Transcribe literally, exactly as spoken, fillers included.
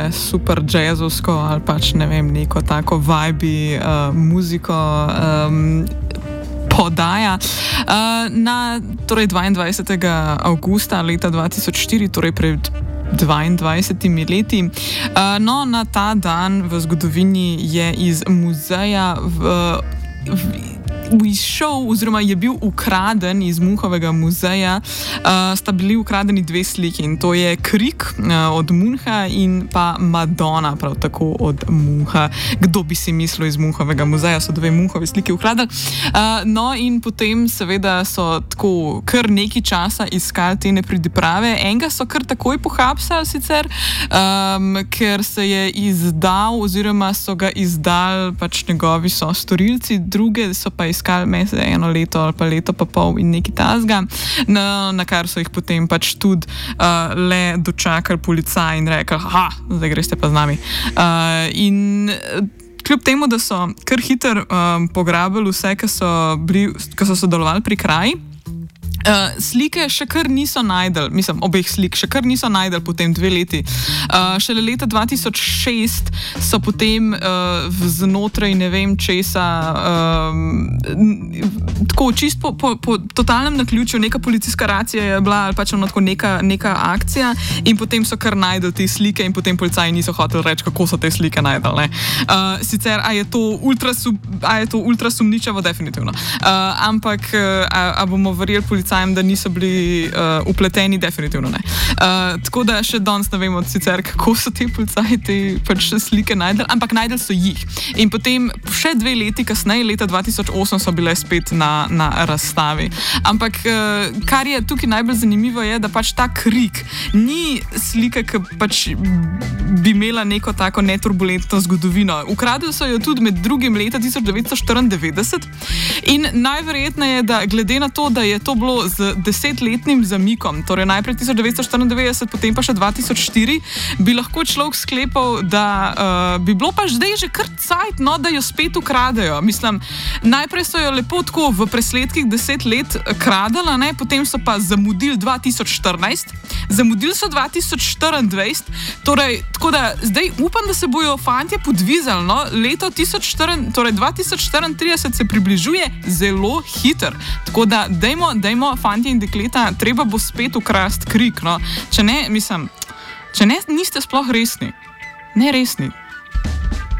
super jazzovsko ali pač ne vem, neko tako vibe, uh, muziko um, podaja. Uh, na torej dvaindvajsetega avgusta leta dva tisoč štiri, torej pred dvaindvajsetimi leti. Uh, no, na ta dan v zgodovini je iz muzeja v, v izšel oziroma je bil ukraden iz Munhovega muzeja, uh, sta bili ukradeni dve sliki in to je Krik uh, od Munha in pa Madonna prav tako od Munha. Kdo bi si mislil, iz Munhovega muzeja so dve Munhove slike ukradli. Uh, no in potem seveda so tako kar nekaj časa iskali te nepridiprave. Enega so kar takoj pohapsali sicer, um, ker se je izdal oziroma so ga izdali pač njegovi sostorilci, druge so pa iskali mese eno leto ali pa leto pa pol in nekaj tazga, na, na kar so jih potem pač tudi uh, le dočakali policaj in rekli, aha, zdaj greste pa z nami. Uh, in kljub temu, da so kar hiter um, pograbili vse, ki so, so sodelovali pri kraji, Uh, slike še kar niso najdel, mislim, obeh slik še kar niso najdel potem dve leti. Uh, šele leta dva tisoč šest so potem uh, znotraj ne vem česa, uh, tako čist po, po, po totalnem naključju, neka policijska racija je bila ali pač ono tako neka, neka akcija in potem so kar najdel te slike in potem policaji niso hoteli reči, kako so te slike najdel. Ne? Uh, sicer, a je to ultra, a je to ultra sumničavo? Definitivno. Uh, ampak, uh, a, a bomo verjeli policaji, da niso bili uh, upleteni, definitivno ne. Uh, tako da še danes ne vemo sicer, kako so te policaji te pač slike najdel, ampak najdel so jih. In potem še dve leti kasneje, leta dva tisoč osem, so bile spet na, na razstavi. Ampak uh, kar je tukaj najbolj zanimivo je, da pač ta Krik ni slika, ki pač bi imela neko tako neturbulentno zgodovino. Ukradili so jo tudi med drugim leta tisoč devetsto štiriindevetdeset in najverjetneje, da glede na to, da je to bilo z desetletnim zamikom, torej najprej tisoč devetsto štiriindevetdeset, potem pa še dva tisoč štiri, bi lahko človek sklepal, da uh, bi bilo pa zdaj že kar cajt, no, da jo spet ukradejo. Mislim, najprej so jo lepo tako v presledkih deset let kradala, ne, potem so pa zamudili dva tisoč štirinajst, zamudili so dva tisoč štiriindvajset, torej, tako da zdaj upam, da se bojo fantje podvizali, no, leto tisoč štiri, torej dva tisoč štiriintrideset se približuje zelo hiter, tako da dajmo, dajmo fantje in dekleta, treba bo spet ukrast Krik, no. Če ne, mislim, če ne, niste sploh resni. Ne resni.